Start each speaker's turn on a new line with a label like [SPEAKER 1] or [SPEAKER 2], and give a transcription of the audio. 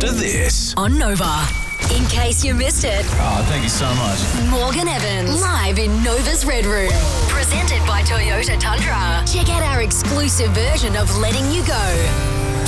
[SPEAKER 1] after this.
[SPEAKER 2] On Nova. In case you missed it,
[SPEAKER 1] Oh, thank you so much.
[SPEAKER 2] Morgan Evans, live in Nova's Red Room. Presented by Toyota Tundra. Check out our exclusive version of Letting You Go.